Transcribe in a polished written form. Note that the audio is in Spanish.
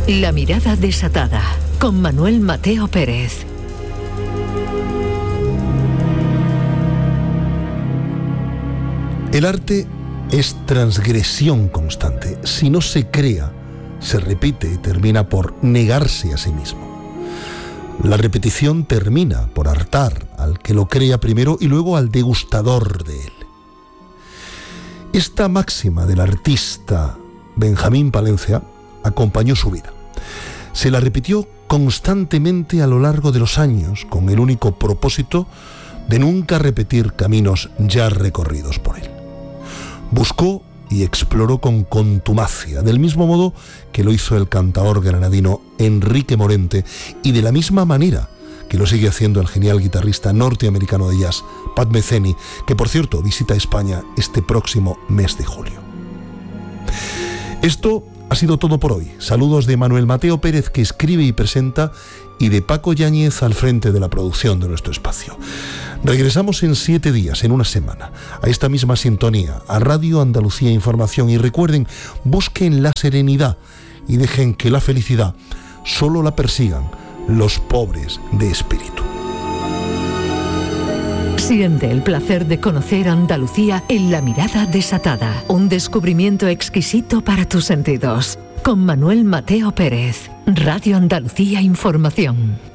La mirada desatada, con Manuel Mateo Pérez. El arte es transgresión constante. Si no se crea, se repite y termina por negarse a sí mismo. La repetición termina por hartar al que lo crea primero y luego al degustador de él. Esta máxima del artista Benjamín Palencia acompañó su vida. Se la repitió constantemente a lo largo de los años con el único propósito de nunca repetir caminos ya recorridos por él. Buscó y exploró con contumacia, del mismo modo que lo hizo el cantaor granadino Enrique Morente y de la misma manera que lo sigue haciendo el genial guitarrista norteamericano de jazz Pat Metheny, que por cierto visita España este próximo mes de julio. Esto ha sido todo por hoy. Saludos de Manuel Mateo Pérez, que escribe y presenta, y de Paco Yáñez al frente de la producción de nuestro espacio. Regresamos en 7 días, en una semana, a esta misma sintonía, a Radio Andalucía Información, y recuerden, busquen la serenidad y dejen que la felicidad solo la persigan los pobres de espíritu. Siente el placer de conocer Andalucía en La mirada desatada, un descubrimiento exquisito para tus sentidos. Con Manuel Mateo Pérez, Radio Andalucía Información.